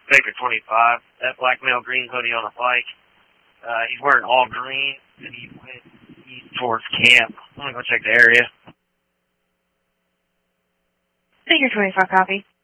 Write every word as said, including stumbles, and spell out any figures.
Baker twenty-five. That black male green hoodie on a bike. Uh, he's wearing all green, and he went east towards camp. I'm gonna go check the area. Baker twenty-five, copy.